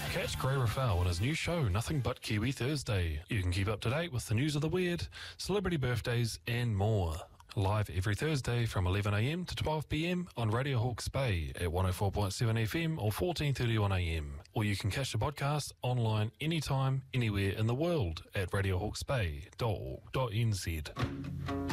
Catch Gray Rafale on his new show, Nothing But Kiwi Thursday. You can keep up to date with the news of the weird, celebrity birthdays and more. Live every Thursday from 11am to 12pm on Radio Hawke's Bay at 104.7 FM or 14:31am. Or you can catch the podcast online anytime, anywhere in the world at radiohawksbay.org.nz.